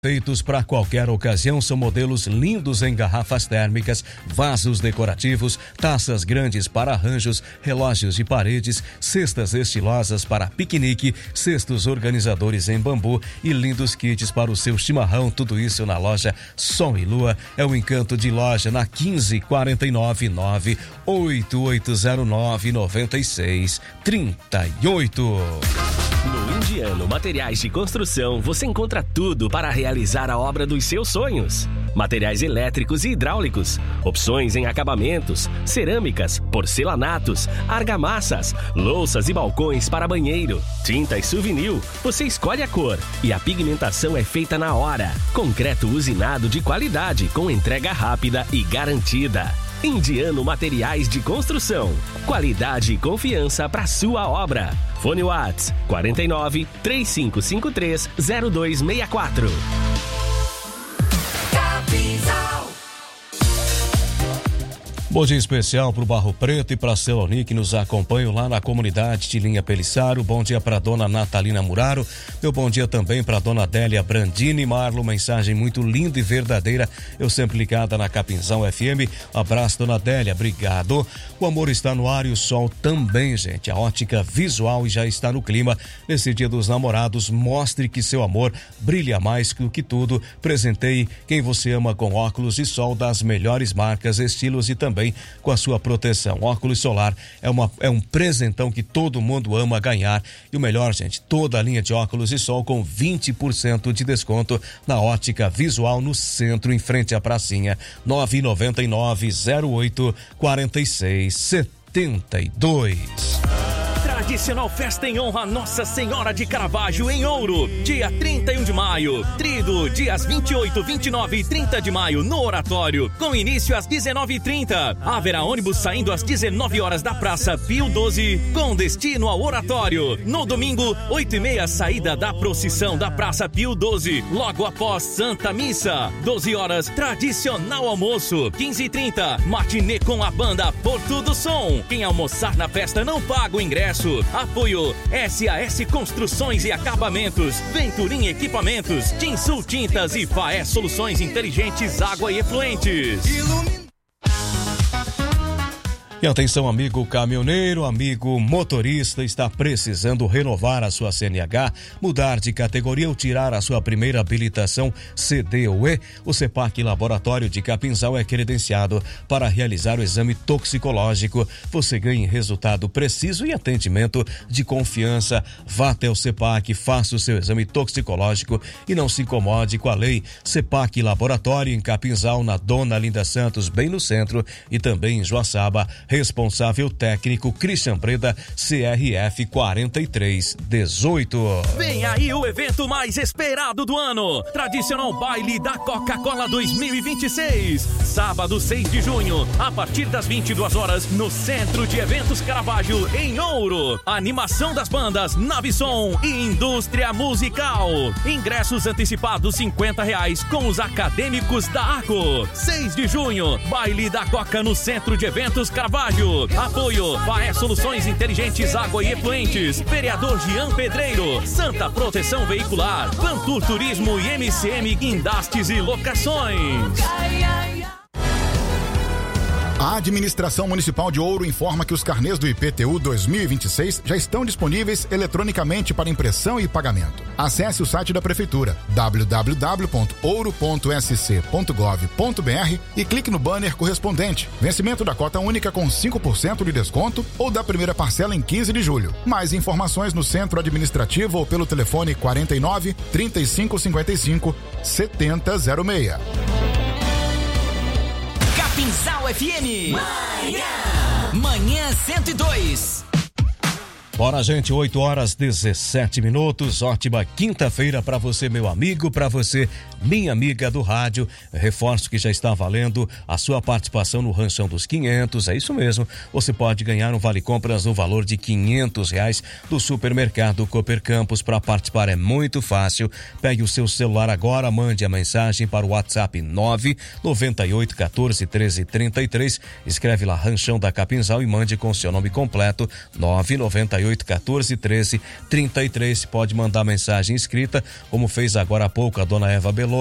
Feitos para qualquer ocasião, são modelos lindos em garrafas térmicas, vasos decorativos, taças grandes para arranjos, relógios de paredes, cestas estilosas para piquenique, cestos organizadores em bambu e lindos kits para o seu chimarrão. Tudo isso na loja Sol e Lua. É o encanto de loja na 1549 98809 9638. No Indiano Materiais de Construção, você encontra tudo para realizar a obra dos seus sonhos. Materiais elétricos e hidráulicos, opções em acabamentos, cerâmicas, porcelanatos, argamassas, louças e balcões para banheiro, tintas Souvenir, você escolhe a cor e a pigmentação é feita na hora. Concreto usinado de qualidade com entrega rápida e garantida. Indiano Materiais de Construção. Qualidade e confiança para sua obra. Fone Whats 49 3553 0264. Bom dia especial para o Barro Preto e para a Celoni, que nos acompanham lá na comunidade de Linha Pelissaro. Bom dia para a dona Natalina Muraro. Meu bom dia também para a dona Adélia Brandini Marlo. Mensagem muito linda e verdadeira. Eu sempre ligada na Capinzão FM. Abraço, dona Adélia. Obrigado. O amor está no ar e o sol também, gente. A ótica visual já está no clima. Nesse dia dos namorados, mostre que seu amor brilha mais do que tudo. Presenteie quem você ama com óculos de sol das melhores marcas, estilos e também com a sua proteção. Óculos solar é um presentão que todo mundo ama ganhar. E o melhor, gente, toda a linha de óculos de sol com 20% de desconto na ótica visual no centro, em frente à pracinha. 999-08-4672. Tradicional festa em honra a Nossa Senhora de Caravaggio em Ouro, dia 31 de maio. Trido, dias 28, 29 e 30 de maio no Oratório, com início às 19h30. Haverá ônibus saindo às 19 horas da Praça Pio XII, com destino ao Oratório. No domingo, 8h30, saída da procissão da Praça Pio XII, logo após Santa Missa. 12 horas, tradicional almoço. 15h30, matinê com a banda Porto do Som. Quem almoçar na festa não paga o ingresso. Apoio SAS Construções e Acabamentos, Venturim Equipamentos, Tinsul Tintas e Faé Soluções Inteligentes Água e Efluentes. E atenção, amigo caminhoneiro, amigo motorista, está precisando renovar a sua CNH, mudar de categoria ou tirar a sua primeira habilitação CD ou E? O CEPAC Laboratório de Capinzal é credenciado para realizar o exame toxicológico. Você ganha resultado preciso e atendimento de confiança. Vá até o CEPAC, faça o seu exame toxicológico e não se incomode com a lei. CEPAC Laboratório em Capinzal, na Dona Linda Santos, bem no centro, e também em Joaçaba. Responsável técnico Christian Breda, CRF 4318. Vem aí o evento mais esperado do ano, tradicional baile da Coca-Cola 2026, sábado 6 de junho, a partir das 22 horas, no Centro de Eventos Caravaggio, em Ouro. Animação das bandas Navisson e Indústria Musical. Ingressos antecipados R$50 com os acadêmicos da ACO. 6 de junho, baile da Coca no Centro de Eventos Caravaggio. Apoio Faé Soluções Inteligentes Água e Efluentes, vereador Jean Pedreiro, Santa Proteção Veicular, Vantur Turismo e MCM Guindastes e Locações. A Administração Municipal de Ouro informa que os carnês do IPTU 2026 já estão disponíveis eletronicamente para impressão e pagamento. Acesse o site da Prefeitura, www.ouro.sc.gov.br, e clique no banner correspondente. Vencimento da cota única com 5% de desconto ou da primeira parcela em 15 de julho. Mais informações no Centro Administrativo ou pelo telefone 49 3555 7006. Capinzal FM. Manhã 102. Bora, gente, 8h17. Ótima quinta-feira para você, meu amigo, para você, minha amiga do rádio. Reforço que já está valendo a sua participação no Ranchão dos 500. É isso mesmo. Você pode ganhar um vale-compras no valor de R$500 do supermercado Cooper Campos. Para participar é muito fácil. Pegue o seu celular agora, mande a mensagem para o WhatsApp 998 14 13 33. Escreve lá Ranchão da Capinzal e mande com seu nome completo 998 99814-1333. Pode mandar mensagem escrita, como fez agora há pouco a dona Eva Belô.